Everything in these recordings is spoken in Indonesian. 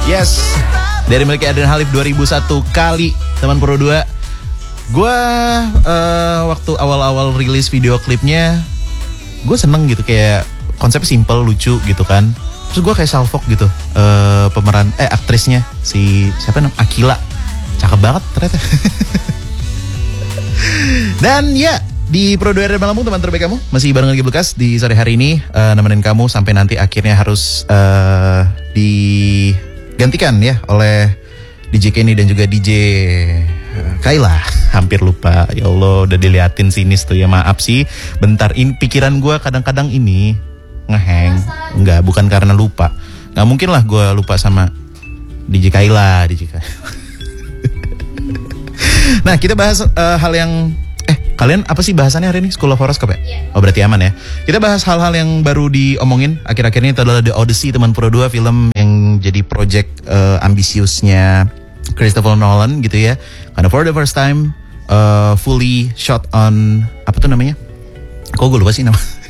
Yes, dari milik Adrian Halif 2001 kali teman Pro 2. Gue waktu awal-awal rilis video klipnya, gue seneng gitu, kayak konsep simple, lucu gitu kan. Terus gue kayak salfok gitu, pemeran aktrisnya si siapa namanya, Akila, cakep banget ternyata. Dan ya, di Pro 2 Radio Lampung, teman terbaik kamu masih bareng lagi Lukas di sore hari ini, nemenin kamu sampai nanti akhirnya harus digantikan ya oleh DJ Kenny dan juga DJ Kayla. Hampir lupa, ya Allah, udah diliatin sinis tuh ya, maaf sih. Bentar, pikiran gue kadang-kadang ini ngeheng. Enggak, bukan karena lupa. Nggak mungkin lah gue lupa sama DJ Kayla. Nah, kita bahas hal yang kalian apa sih bahasannya hari ini? School of Horoscope ya? Yeah. Oh, berarti aman ya. Kita bahas hal-hal yang baru diomongin akhir-akhir ini. Itu adalah The Odyssey, teman Pro 2, film yang jadi project ambisiusnya Christopher Nolan gitu ya. Karena for the first time fully shot on, apa tuh namanya? Kok gue lupa sih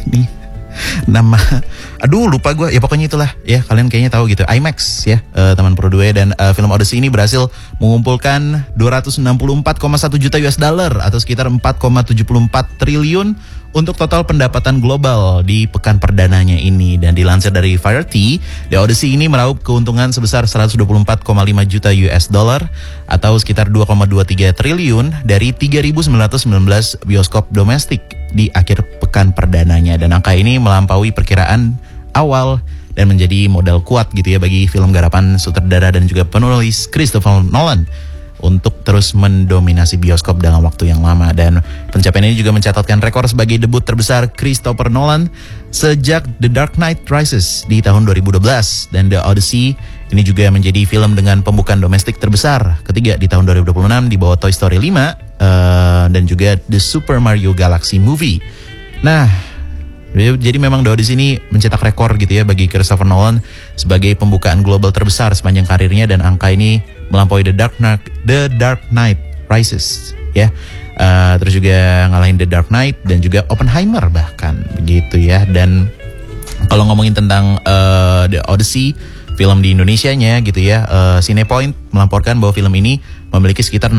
nama aduh lupa gue, ya pokoknya itulah ya, kalian kayaknya tahu gitu, IMAX ya, teman Pro 2. Dan film Odyssey ini berhasil mengumpulkan 264,1 juta US dollar atau sekitar 4,74 triliun untuk total pendapatan global di pekan perdananya ini. Dan dilansir dari Variety, The Odyssey ini meraup keuntungan sebesar 124,5 juta US dollar atau sekitar 2,23 triliun dari 3.919 bioskop domestik di akhir pekan perdananya. Dan angka ini melampaui perkiraan awal dan menjadi modal kuat gitu ya bagi film garapan sutradara dan juga penulis Christopher Nolan untuk terus mendominasi bioskop dalam waktu yang lama. Dan pencapaian ini juga mencatatkan rekor sebagai debut terbesar Christopher Nolan sejak The Dark Knight Rises di tahun 2012. Dan The Odyssey ini juga menjadi film dengan pembukaan domestik terbesar ketiga di tahun 2026 di bawah Toy Story 5 dan juga The Super Mario Galaxy Movie. Nah, jadi memang The Odyssey ini mencetak rekor gitu ya bagi Christopher Nolan sebagai pembukaan global terbesar sepanjang karirnya, dan angka ini melampaui The Dark Knight Rises ya. Terus juga ngalahin The Dark Knight dan juga Oppenheimer bahkan begitu ya. Dan kalau ngomongin tentang The Odyssey, film di Indonesianya gitu ya, Cinepoint melaporkan bahwa film ini memiliki sekitar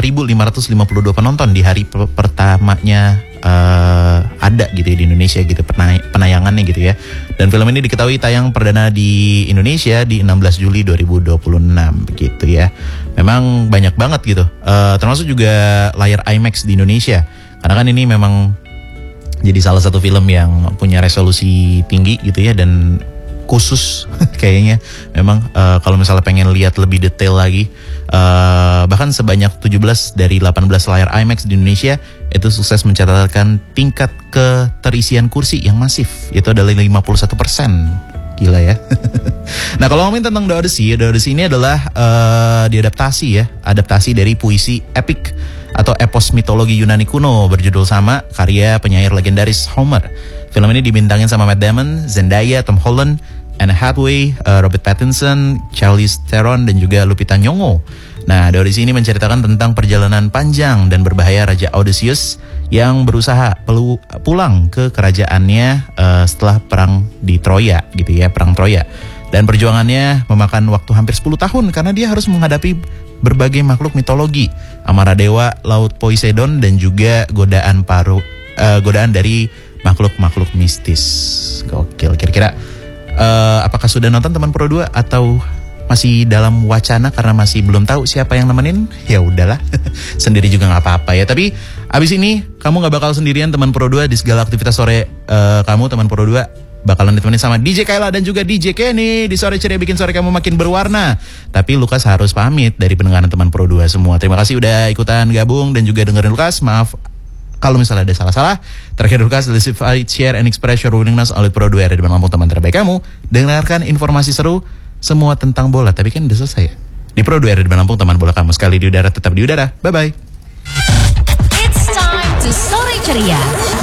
65.552 penonton di hari pertamanya ada gitu ya di Indonesia gitu, penayangannya gitu ya. Dan film ini diketahui tayang perdana di Indonesia di 16 Juli 2026 begitu ya. Memang banyak banget gitu, termasuk juga layar IMAX di Indonesia, karena kan ini memang jadi salah satu film yang punya resolusi tinggi gitu ya, dan khusus kayaknya memang kalau misalnya pengen lihat lebih detail lagi, bahkan sebanyak 17 dari 18 layar IMAX di Indonesia itu sukses mencatatkan tingkat keterisian kursi yang masif, itu adalah 51%. Gila ya. Nah, kalau ngomongin tentang The Odyssey ini adalah adaptasi dari puisi epik atau epos mitologi Yunani kuno berjudul sama, karya penyair legendaris Homer. Film ini dibintangin sama Matt Damon, Zendaya, Tom Holland, Anne Hathaway, Robert Pattinson, Charlize Theron, dan juga Lupita Nyong'o. Nah, The Odyssey ini menceritakan tentang perjalanan panjang dan berbahaya Raja Odysseus yang berusaha pulang ke kerajaannya setelah perang di Troya gitu ya, perang Troya. Dan perjuangannya memakan waktu hampir 10 tahun karena dia harus menghadapi berbagai makhluk mitologi, amarah dewa, laut Poseidon, dan juga godaan dari makhluk-makhluk mistis. Gokil. Kira-kira apakah sudah nonton teman Pro 2 atau masih dalam wacana karena masih belum tahu siapa yang nemenin? Ya udahlah, sendiri juga nggak apa-apa ya. Tapi abis ini kamu nggak bakal sendirian teman Pro 2 di segala aktivitas sore. Kamu teman Pro 2 bakalan ditemenin sama DJ Kayla dan juga DJ Kenny di sore ceria, bikin sore kamu makin berwarna. Tapi Lukas harus pamit dari pendengaran teman Pro 2 semua. Terima kasih udah ikutan gabung dan juga dengerin Lukas. Maaf kalau misalnya ada salah-salah. Terakhir Lukas, share and express your willingness oleh Pro 2 Radio Lampung, teman terbaik kamu. Dengarkan informasi seru semua tentang bola. Tapi kan udah selesai ya. Di Pro 2 Radio Lampung, teman bola kamu, sekali di udara tetap di udara. Bye-bye. It's time to Sore Ceria.